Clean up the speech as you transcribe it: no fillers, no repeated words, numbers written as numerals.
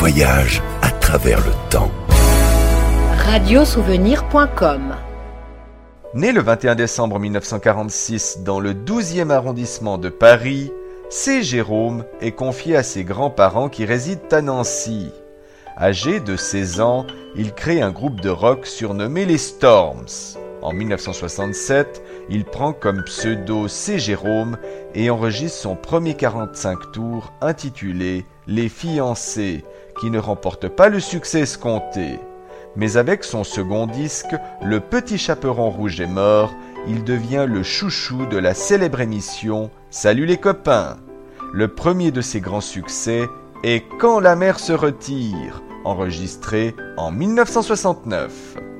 voyage à travers le temps. Radiosouvenir.com. Né le 21 décembre 1946 dans le 12e arrondissement de Paris, C. Jérôme est confié à ses grands-parents qui résident à Nancy. Âgé de 16 ans, il crée un groupe de rock surnommé les Storms. En 1967, il prend comme pseudo C. Jérôme et enregistre son premier 45 tours intitulé « Les fiancés » qui ne remporte pas le succès escompté. Mais avec son second disque, Le Petit Chaperon Rouge est mort, il devient le chouchou de la célèbre émission Salut les copains. Le premier de ses grands succès est Quand la mer se retire, enregistré en 1969.